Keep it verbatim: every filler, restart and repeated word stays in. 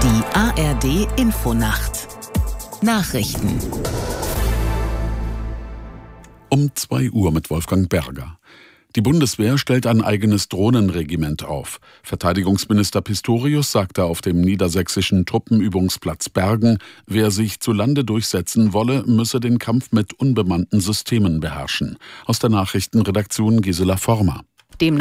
Die A R D Infonacht Nachrichten Um zwei Uhr mit Wolfgang Berger. Die Bundeswehr stellt ein eigenes Drohnenregiment auf. Verteidigungsminister Pistorius sagte auf dem niedersächsischen Truppenübungsplatz Bergen, wer sich zu Lande durchsetzen wolle, müsse den Kampf mit unbemannten Systemen beherrschen. Aus der Nachrichtenredaktion Gisela Former.